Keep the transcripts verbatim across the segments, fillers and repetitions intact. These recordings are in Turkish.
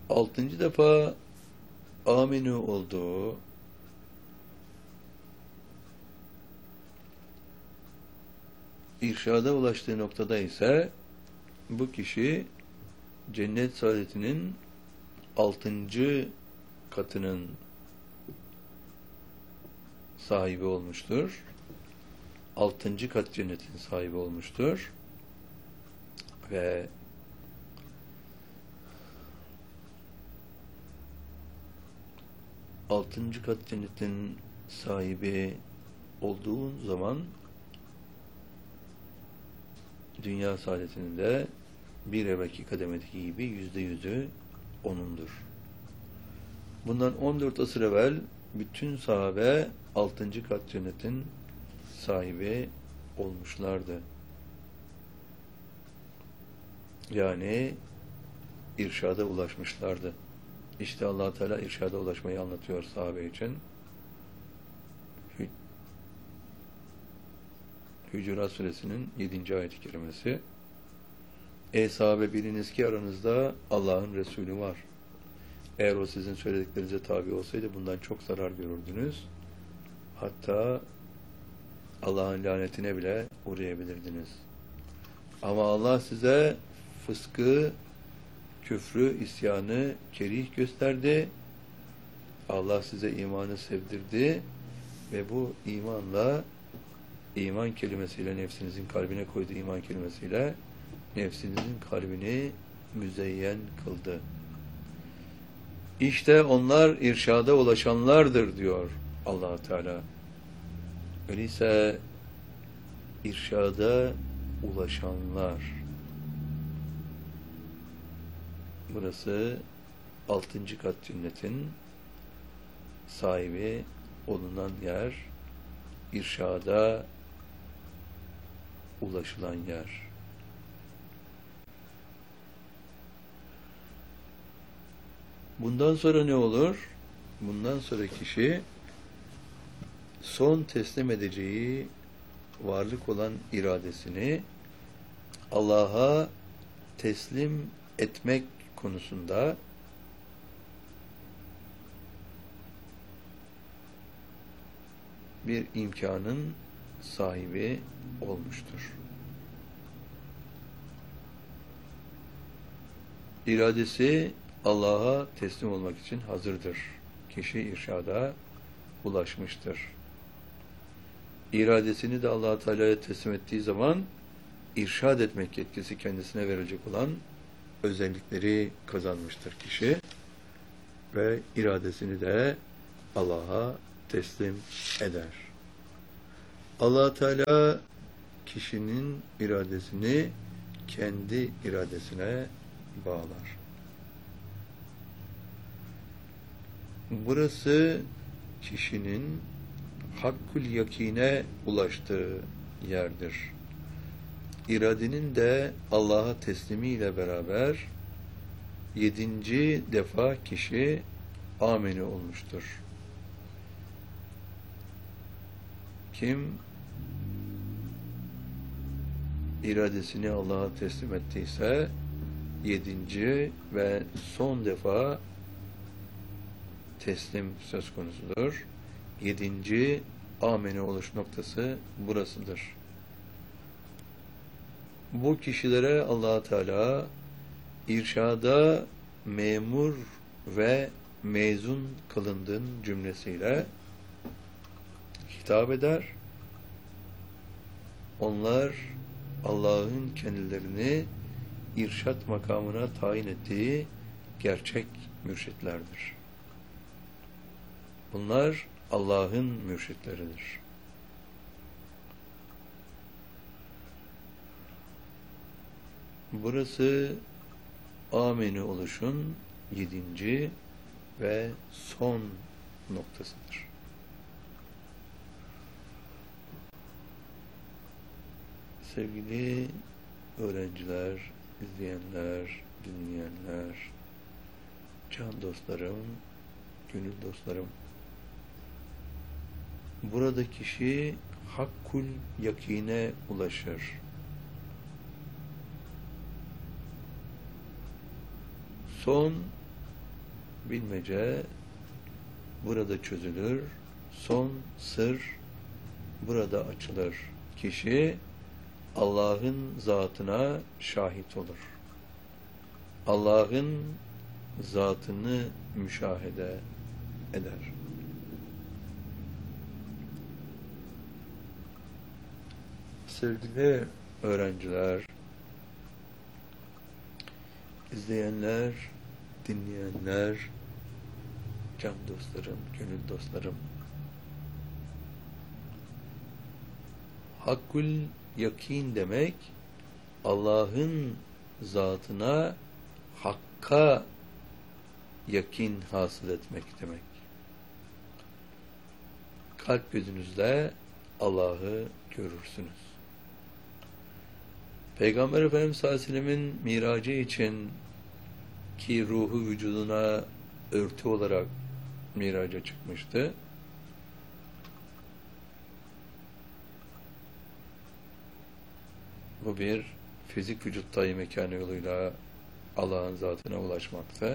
Altıncı defa aminu olduğu, irşada ulaştığı noktada ise bu kişi cennet saadetinin altıncı katının sahibi olmuştur. Altıncı kat cennetin sahibi olmuştur. Ve altıncı kat cennetin sahibi olduğun zaman dünya saadetinin de bir evvelki kademedeki gibi yüzde yüzü onundur. Bundan on dört asır evvel bütün sahabe altıncı kat cennetin sahibi olmuşlardı. Yani irşada ulaşmışlardı. İşte Allah Teala irşada ulaşmayı anlatıyor sahabe için. Hücurat Suresinin yedinci ayet-i kerimesi. Ey sahabe, biliniz ki aranızda Allah'ın Resulü var. Eğer o sizin söylediklerinize tabi olsaydı bundan çok zarar görürdünüz. Hatta Allah'ın lanetine bile uğrayabilirdiniz. Ama Allah size fıskı, küfrü, isyanı kerih gösterdi. Allah size imanı sevdirdi ve bu imanla, iman kelimesiyle, nefsinizin kalbine koyduğu iman kelimesiyle nefsinizin kalbini müzeyyen kıldı. İşte onlar irşada ulaşanlardır diyor Allah Teala. Öyleyse irşada ulaşanlar. Burası altıncı kat cennetin sahibi olunan yer, irşada ulaşılan yer. Bundan sonra ne olur? Bundan sonra kişi son teslim edeceği varlık olan iradesini Allah'a teslim etmek konusunda bir imkanın sahibi olmuştur. İradesi Allah'a teslim olmak için hazırdır. Kişi irşada ulaşmıştır. İradesini de Allah Teala'ya teslim ettiği zaman irşad etmek yetkisi kendisine verilecek olan özellikleri kazanmıştır kişi ve iradesini de Allah'a teslim eder. Allah Teala kişinin iradesini kendi iradesine bağlar. Burası kişinin hakkul yakine ulaştığı yerdir. İradenin de Allah'a teslimiyle beraber yedinci defa kişi ameni olmuştur. Kim iradesini Allah'a teslim ettiyse yedinci ve son defa teslim söz konusudur. Yedinci ameni oluş noktası burasıdır. Bu kişilere Allah Teala irşada memur ve mezun kılındığın cümlesiyle hitap eder. Onlar Allah'ın kendilerini irşat makamına tayin ettiği gerçek mürşitlerdir. Bunlar Allah'ın mürşitleridir. Burası ameni oluşun yedinci ve son noktasıdır. Sevgili öğrenciler, izleyenler, dinleyenler, can dostlarım, gönül dostlarım, burada kişi hakkul yakine ulaşır. Son bilmece burada çözülür. Son sır burada açılır. Kişi Allah'ın zatına şahit olur. Allah'ın zatını müşahede eder. Sevgili öğrenciler, izleyenler, dinleyenler, can dostlarım, gönül dostlarım, hakkul yakin demek, Allah'ın zatına, hakka yakin hasıl etmek demek. Kalp gözünüzle Allah'ı görürsünüz. Peygamber Efendimiz sallallahu aleyhi ve sellem'in miracı için ki ruhu vücuduna örtü olarak miraca çıkmıştı. Bu bir fizik vücut tayi mekanı yoluyla Allah'ın zatına ulaşmakta.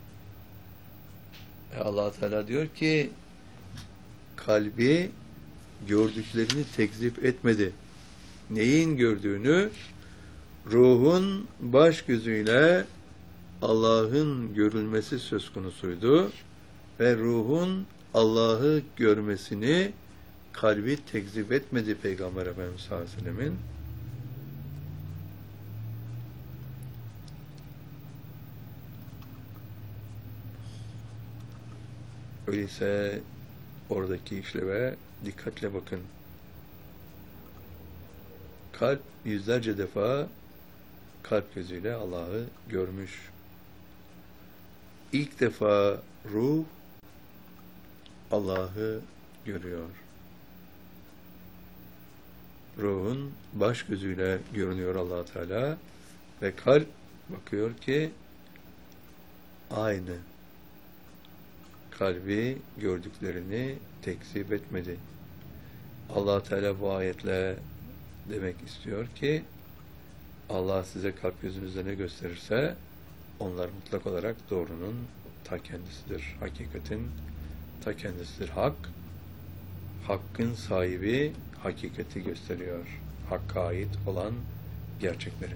E Allah Teala diyor ki kalbi gördüklerini tekzip etmedi. Neyin gördüğünü? Ruhun baş gözüyle Allah'ın görülmesi söz konusuydu ve ruhun Allah'ı görmesini kalbi tekzip etmedi Peygamber Efendimiz sallallahu aleyhi ve sellem'in. Öyleyse oradaki işleve dikkatle bakın. Kalp yüzlerce defa kalp gözüyle Allah'ı görmüş. İlk defa ruh Allah'ı görüyor. Ruhun baş gözüyle görünüyor Allah Teala ve kalp bakıyor ki aynı. Kalbi gördüklerini tekzip etmedi. Allah Teala bu ayetle demek istiyor ki Allah size kalp gözünüzde ne gösterirse onlar mutlak olarak doğrunun ta kendisidir. Hakikatin ta kendisidir. Hak, hakkın sahibi hakikati gösteriyor. Hakka ait olan gerçekleri.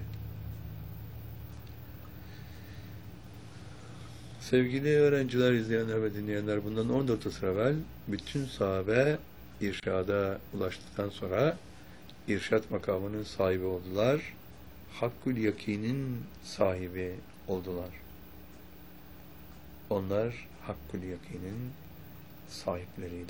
Sevgili öğrenciler, izleyenler ve dinleyenler, bundan on dört asır evvel bütün sahabe irşada ulaştıktan sonra irşat makamının sahibi oldular. Hakkul yakinin sahibi oldular. Onlar Hakkul yakinin sahipleriydi.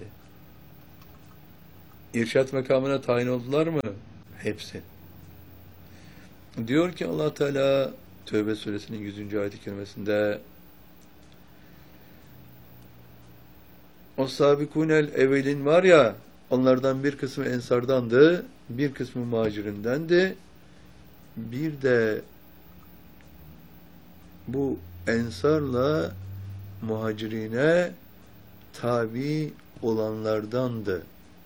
İrşat makamına tayin oldular mı? Hepsi. Diyor ki Allah Teala Tövbe suresinin yüzüncü ayet-i kerimesinde o sabikunel evvelin var ya, onlardan bir kısmı ensardandı, bir kısmı muhacirindendi. Bir de bu ensarla muhacirine tabi olanlardandı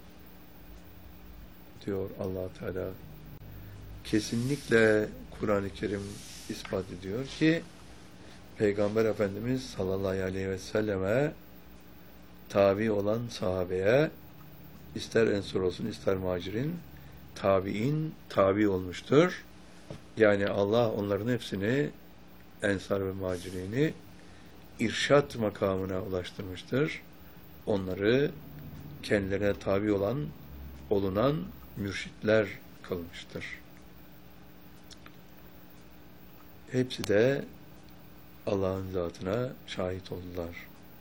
diyor Allah Teala. Kesinlikle Kur'an-ı Kerim ispat ediyor ki Peygamber Efendimiz sallallahu aleyhi ve selleme tabi olan sahabeye, ister ensar olsun ister muhacirin, tabi'in tabi olmuştur. Yani Allah onların hepsini, ensar ve muhacirini irşat makamına ulaştırmıştır. Onları kendilerine tabi olan, olunan mürşitler kılmıştır. Hepsi de Allah'ın zatına şahit oldular.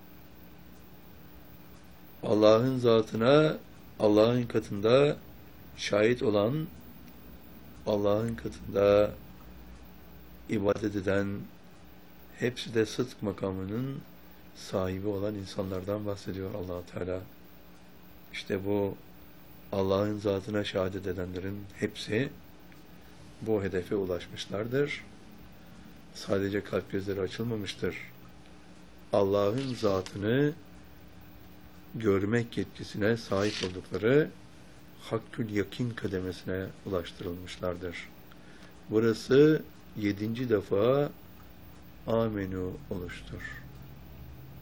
Allah'ın zatına, Allah'ın katında şahit olan, Allah'ın katında ibadet eden, hepsi de sıdk makamının sahibi olan insanlardan bahsediyor Allah Teala. İşte bu Allah'ın zatına şehadet edenlerin hepsi bu hedefe ulaşmışlardır. Sadece kalp gözleri açılmamıştır. Allah'ın zatını görmek yetkisine sahip oldukları hakkül yakin kademesine ulaştırılmışlardır. Burası yedinci defa amenu oluştur.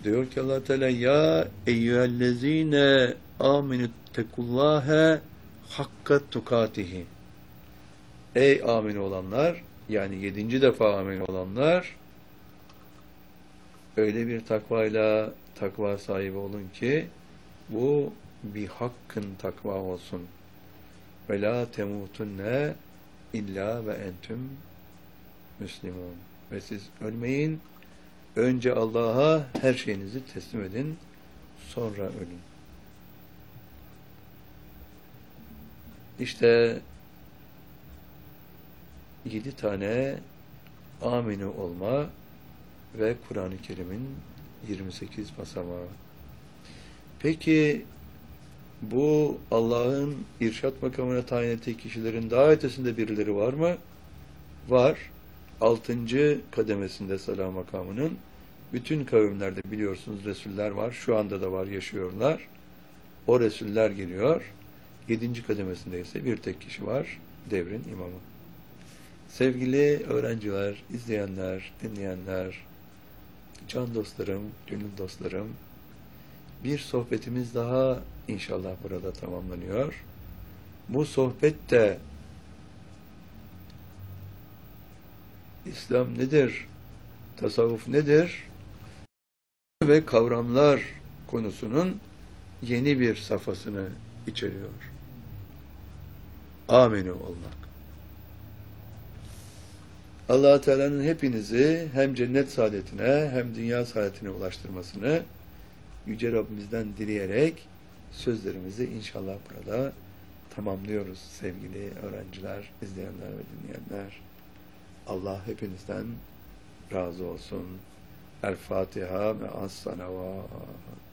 Diyor ki Allah Teala ya eyyühellezine amenüttekullâhe hakka tukatihi. Ey amin olanlar, yani yedinci defa amin olanlar, öyle bir takvayla takva sahibi olun ki bu bir hakkın takva olsun. Ve la temutunne illa ve entüm müslimun. Ve siz ölmeyin, önce Allah'a her şeyinizi teslim edin, sonra ölün. İşte yedi tane amini olma ve Kur'an-ı Kerim'in yirmi sekiz basamağı. Peki bu Allah'ın irşat makamına tayin ettiği kişilerin daha ötesinde birileri var mı? Var. Altıncı kademesinde selam makamının bütün kavimlerde biliyorsunuz Resuller var. Şu anda da var, yaşıyorlar. O Resuller geliyor. Yedinci kademesinde ise bir tek kişi var. Devrin imamı. Sevgili öğrenciler, izleyenler, dinleyenler, can dostlarım, gönül dostlarım, bir sohbetimiz daha inşallah burada tamamlanıyor. Bu sohbet de İslam nedir, tasavvuf nedir ve kavramlar konusunun yeni bir safhasını içeriyor. Amini olmak. Allah-u Teala'nın hepinizi hem cennet saadetine hem dünya saadetine ulaştırmasını Yüce Rabbimizden dileyerek sözlerimizi inşallah burada tamamlıyoruz sevgili öğrenciler, izleyenler ve dinleyenler. Allah hepinizden razı olsun. El Fatiha ve as-salavat.